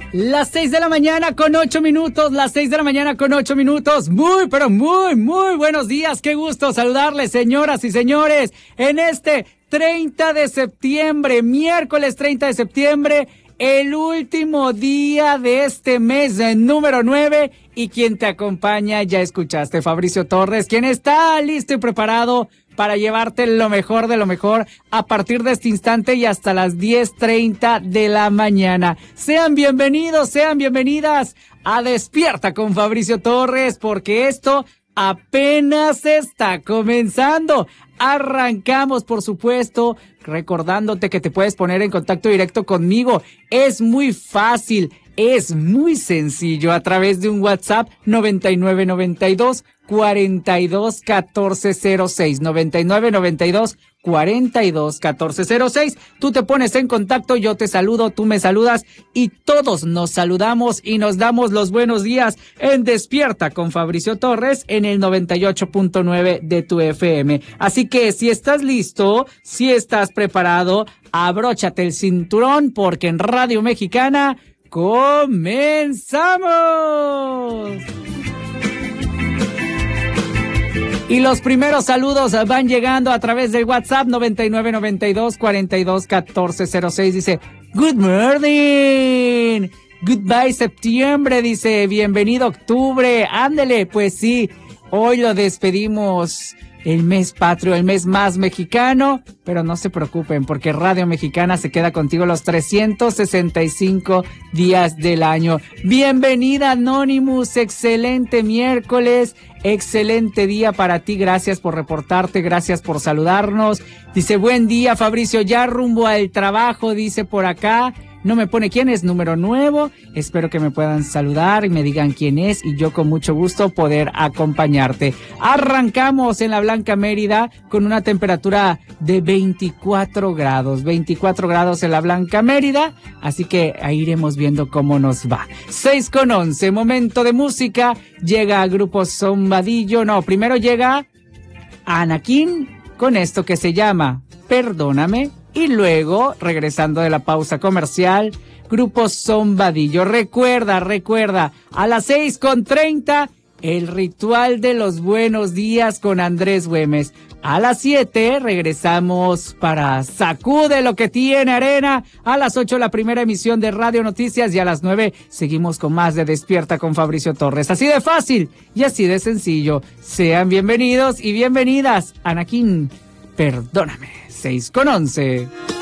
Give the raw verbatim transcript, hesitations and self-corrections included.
Las seis de la mañana con ocho minutos, las seis de la mañana con ocho minutos. Muy, pero muy, muy buenos días. Qué gusto saludarles, señoras y señores, en este treinta de septiembre, miércoles treinta de septiembre, el último día de este mes número nueve. Y quien te acompaña, ya escuchaste, Fabricio Torres, quien está listo y preparado para llevarte lo mejor de lo mejor a partir de este instante y hasta las diez treinta de la mañana. Sean bienvenidos, sean bienvenidas a Despierta con Fabricio Torres, porque esto apenas está comenzando. Arrancamos, por supuesto, recordándote que te puedes poner en contacto directo conmigo. Es muy fácil, es muy sencillo, a través de un WhatsApp noventa y nueve noventa y dos cuarenta y dos catorce cero seis, noventa y nueve noventa y dos cuarenta y dos catorce cero seis. Tú te pones en contacto, yo te saludo, tú me saludas y todos nos saludamos y nos damos los buenos días en Despierta con Fabricio Torres en el noventa y ocho punto nueve de tu F M. Así que si estás listo, si estás preparado, abróchate el cinturón porque en Radio Mexicana ¡comenzamos! Y los primeros saludos van llegando a través del WhatsApp noventa y nueve noventa y dos cuarenta y dos catorce cero seis. Dice, good morning, goodbye septiembre, dice, bienvenido octubre, ándele, pues sí, hoy lo despedimos, el mes patrio, el mes más mexicano, pero no se preocupen porque Radio Mexicana se queda contigo los trescientos sesenta y cinco días del año. Bienvenida Anonymous, excelente miércoles, excelente día para ti, gracias por reportarte, gracias por saludarnos. Dice, buen día Fabricio, ya rumbo al trabajo, dice por acá. No me pone quién es, número nuevo. Espero que me puedan saludar y me digan quién es y yo con mucho gusto poder acompañarte. Arrancamos en la Blanca Mérida con una temperatura de veinticuatro grados. veinticuatro grados en la Blanca Mérida. Así que ahí iremos viendo cómo nos va. seis con once, momento de música. Llega Grupo Zombadillo. No, primero llega Anakin con esto que se llama Perdóname. Y luego, regresando de la pausa comercial, Grupo Zombadillo. Recuerda, recuerda, a las seis con treinta, el ritual de los buenos días con Andrés Güemes. A las siete, regresamos para Sacude lo que tiene arena. A las ocho, la primera emisión de Radio Noticias. Y a las nueve, seguimos con más de Despierta con Fabricio Torres. Así de fácil y así de sencillo. Sean bienvenidos y bienvenidas. Anakin, perdóname. seis con once.